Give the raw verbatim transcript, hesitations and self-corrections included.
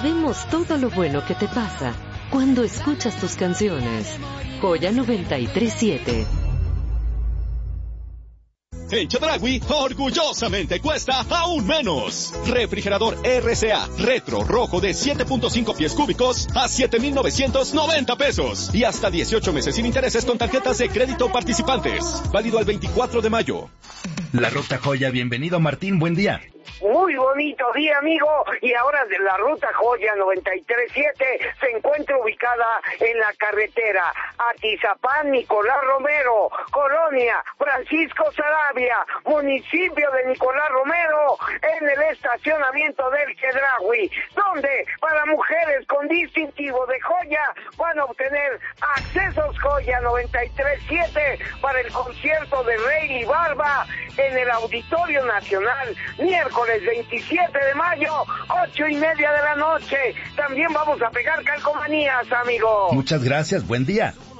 Sabemos todo lo bueno que te pasa cuando escuchas tus canciones. Joya noventa y tres siete. En Chedraui, orgullosamente cuesta aún menos. Refrigerador R C A Retro Rojo de siete punto cinco pies cúbicos a siete mil novecientos noventa pesos. Y hasta dieciocho meses sin intereses con tarjetas de crédito participantes. Válido al veinticuatro de mayo. La Ruta Joya, bienvenido Martín, buen día. Muy bonito día, amigo. Y ahora de la Ruta Joya noventa y tres siete se encuentra ubicada en la carretera Atizapán, Nicolás Romero, Colonia Francisco Sarabia, municipio de Nicolás Romero, en el estacionamiento del Chedraui, donde para mujeres con distintivo de joya van a obtener accesos Joya noventa y tres siete para el concierto de Rey y Barba en el Auditorio Nacional, miércoles veintisiete de mayo, ocho y media de la noche. También vamos a pegar calcomanías, amigo. Muchas gracias, buen día.